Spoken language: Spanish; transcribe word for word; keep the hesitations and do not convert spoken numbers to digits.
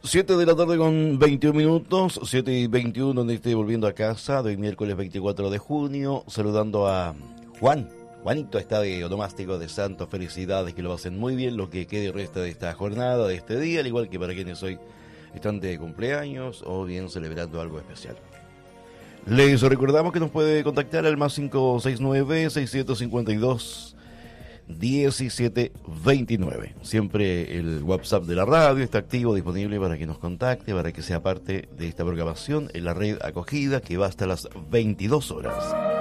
siete de la tarde con veintiún minutos, siete y veintiuno donde estoy volviendo a casa, de hoy miércoles veinticuatro de junio, saludando a Juan. Juanito está de onomástico de Santos, felicidades, que lo hacen muy bien, lo que quede resta de esta jornada, de este día, al igual que para quienes hoy están de cumpleaños o bien celebrando algo especial. Les recordamos que nos puede contactar al más cinco seis nueve, seiscientos cincuenta y dos, diecisiete veintinueve. Siempre el WhatsApp de la radio está activo, disponible para que nos contacte, para que sea parte de esta programación en la red acogida que va hasta las veintidós horas.